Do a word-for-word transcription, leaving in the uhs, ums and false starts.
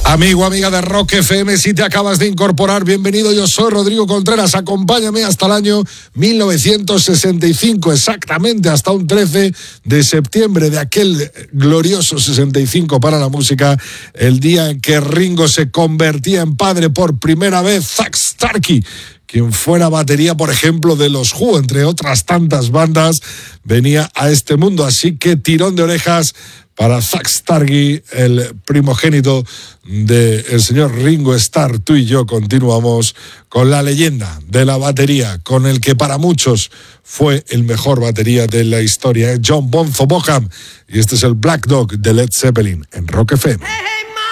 Amigo, amiga de Rock F M, si te acabas de incorporar, bienvenido, yo soy Rodrigo Contreras, acompáñame hasta el año mil novecientos sesenta y cinco, exactamente hasta un trece de septiembre de aquel glorioso sesenta y cinco para la música, el día en que Ringo se convertía en padre por primera vez. Zak Starkey, quien fuera batería, por ejemplo, de los Who, entre otras tantas bandas, venía a este mundo, así que tirón de orejas para Zak Starkey, el primogénito del señor Ringo Starr. Tú y yo continuamos con la leyenda de la batería, con el que para muchos fue el mejor batería de la historia, John Bonzo Boham. Y este es el Black Dog de Led Zeppelin en Rock F M.